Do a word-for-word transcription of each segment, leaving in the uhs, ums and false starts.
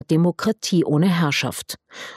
Demokratie ohne Herrschaft.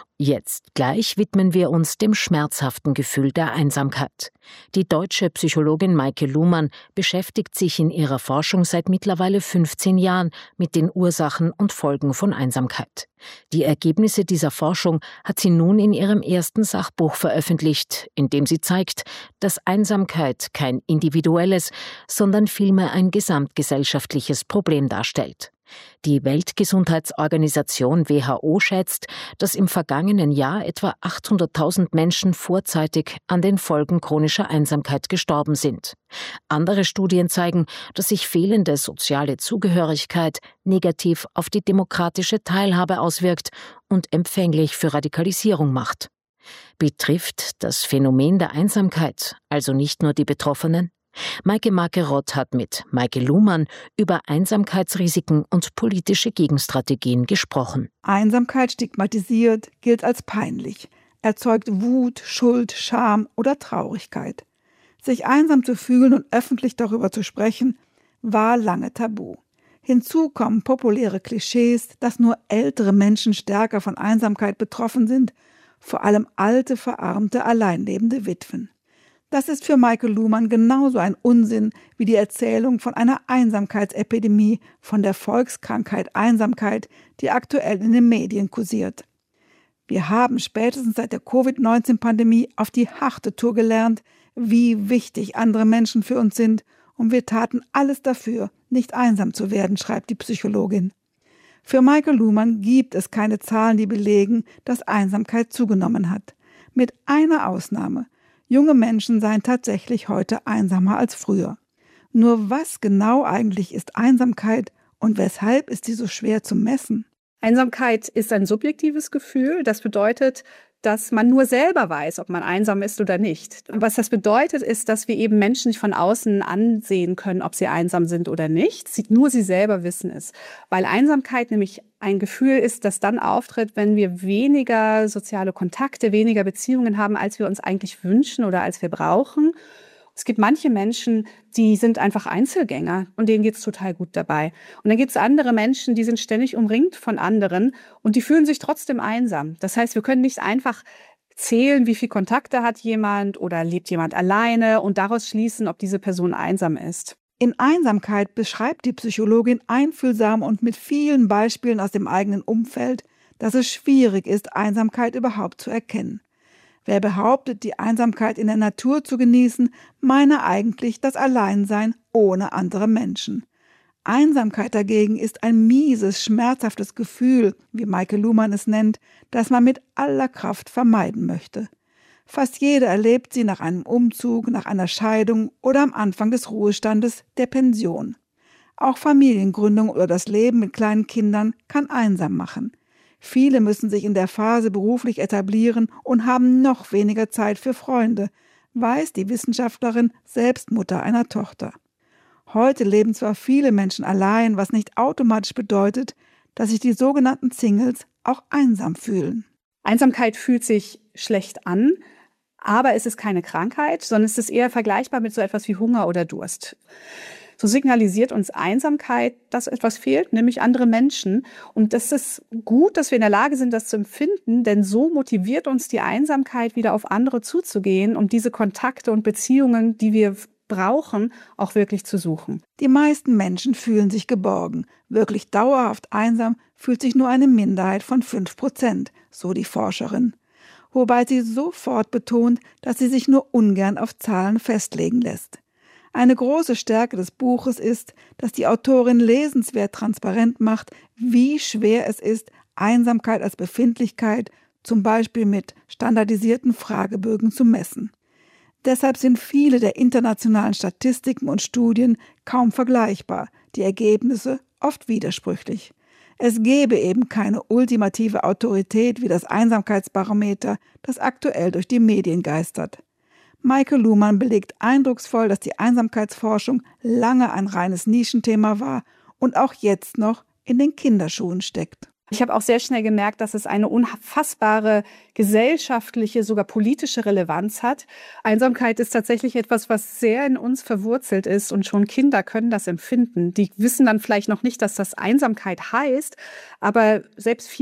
Jetzt gleich widmen wir uns dem schmerzhaften Gefühl der Einsamkeit. Die deutsche Psychologin Maike Luhmann beschäftigt sich in ihrer Forschung seit mittlerweile fünfzehn Jahren mit den Ursachen und Folgen von Einsamkeit. Die Ergebnisse dieser Forschung hat sie nun in ihrem ersten Sachbuch veröffentlicht, in dem sie zeigt, dass Einsamkeit kein individuelles, sondern vielmehr ein gesamtgesellschaftliches Problem darstellt. Die Weltgesundheitsorganisation W H O schätzt, dass im vergangenen Jahr etwa achthunderttausend Menschen vorzeitig an den Folgen chronischer Einsamkeit gestorben sind. Andere Studien zeigen, dass sich fehlende soziale Zugehörigkeit negativ auf die demokratische Teilhabe auswirkt und empfänglich für Radikalisierung macht. Betrifft das Phänomen der Einsamkeit also nicht nur die Betroffenen? Maike Marke-Rott hat mit Maike Luhmann über Einsamkeitsrisiken und politische Gegenstrategien gesprochen. Einsamkeit stigmatisiert, gilt als peinlich, erzeugt Wut, Schuld, Scham oder Traurigkeit. Sich einsam zu fühlen und öffentlich darüber zu sprechen, war lange tabu. Hinzu kommen populäre Klischees, dass nur ältere Menschen stärker von Einsamkeit betroffen sind, vor allem alte, verarmte, alleinlebende Witwen. Das ist für Maike Luhmann genauso ein Unsinn wie die Erzählung von einer Einsamkeitsepidemie, von der Volkskrankheit Einsamkeit, die aktuell in den Medien kursiert. Wir haben spätestens seit der Covid neunzehn Pandemie auf die harte Tour gelernt, wie wichtig andere Menschen für uns sind, und wir taten alles dafür, nicht einsam zu werden, schreibt die Psychologin. Für Maike Luhmann gibt es keine Zahlen, die belegen, dass Einsamkeit zugenommen hat. Mit einer Ausnahme. Junge Menschen seien tatsächlich heute einsamer als früher. Nur was genau eigentlich ist Einsamkeit und weshalb ist sie so schwer zu messen? Einsamkeit ist ein subjektives Gefühl. Das bedeutet, dass man nur selber weiß, ob man einsam ist oder nicht. Und was das bedeutet, ist, dass wir eben Menschen nicht von außen ansehen können, ob sie einsam sind oder nicht. Nur sie selber wissen es. Weil Einsamkeit nämlich ein Gefühl ist, das dann auftritt, wenn wir weniger soziale Kontakte, weniger Beziehungen haben, als wir uns eigentlich wünschen oder als wir brauchen. Es gibt manche Menschen, die sind einfach Einzelgänger und denen geht's total gut dabei. Und dann gibt es andere Menschen, die sind ständig umringt von anderen und die fühlen sich trotzdem einsam. Das heißt, wir können nicht einfach zählen, wie viel Kontakte hat jemand oder lebt jemand alleine und daraus schließen, ob diese Person einsam ist. In Einsamkeit beschreibt die Psychologin einfühlsam und mit vielen Beispielen aus dem eigenen Umfeld, dass es schwierig ist, Einsamkeit überhaupt zu erkennen. Wer behauptet, die Einsamkeit in der Natur zu genießen, meine eigentlich das Alleinsein ohne andere Menschen. Einsamkeit dagegen ist ein mieses, schmerzhaftes Gefühl, wie Maike Luhmann es nennt, das man mit aller Kraft vermeiden möchte. Fast jeder erlebt sie nach einem Umzug, nach einer Scheidung oder am Anfang des Ruhestandes, der Pension. Auch Familiengründung oder das Leben mit kleinen Kindern kann einsam machen. Viele müssen sich in der Phase beruflich etablieren und haben noch weniger Zeit für Freunde, weiß die Wissenschaftlerin, selbst Mutter einer Tochter. Heute leben zwar viele Menschen allein, was nicht automatisch bedeutet, dass sich die sogenannten Singles auch einsam fühlen. Einsamkeit fühlt sich schlecht an, aber es ist keine Krankheit, sondern es ist eher vergleichbar mit so etwas wie Hunger oder Durst. So signalisiert uns Einsamkeit, dass etwas fehlt, nämlich andere Menschen. Und das ist gut, dass wir in der Lage sind, das zu empfinden, denn so motiviert uns die Einsamkeit, wieder auf andere zuzugehen, um diese Kontakte und Beziehungen, die wir brauchen, auch wirklich zu suchen. Die meisten Menschen fühlen sich geborgen. Wirklich dauerhaft einsam fühlt sich nur eine Minderheit von fünf Prozent, so die Forscherin. Wobei sie sofort betont, dass sie sich nur ungern auf Zahlen festlegen lässt. Eine große Stärke des Buches ist, dass die Autorin lesenswert transparent macht, wie schwer es ist, Einsamkeit als Befindlichkeit, zum Beispiel mit standardisierten Fragebögen, zu messen. Deshalb sind viele der internationalen Statistiken und Studien kaum vergleichbar, die Ergebnisse oft widersprüchlich. Es gäbe eben keine ultimative Autorität wie das Einsamkeitsbarometer, das aktuell durch die Medien geistert. Maike Luhmann belegt eindrucksvoll, dass die Einsamkeitsforschung lange ein reines Nischenthema war und auch jetzt noch in den Kinderschuhen steckt. Ich habe auch sehr schnell gemerkt, dass es eine unfassbare gesellschaftliche, sogar politische Relevanz hat. Einsamkeit ist tatsächlich etwas, was sehr in uns verwurzelt ist und schon Kinder können das empfinden. Die wissen dann vielleicht noch nicht, dass das Einsamkeit heißt, aber selbst